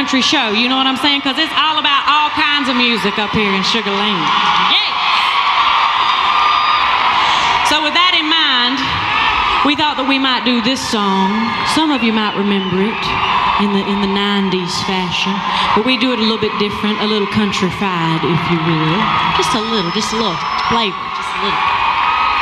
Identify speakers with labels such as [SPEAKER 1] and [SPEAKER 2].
[SPEAKER 1] country show. You know what I'm saying? Because it's all about all kinds of music up here in Sugar Land. Yay! So with that in mind, we thought that we might do this song. Some of you might remember it in the 90s fashion, but we do it a little bit different, a little countrified, if you will. Just a little flavor, just a little.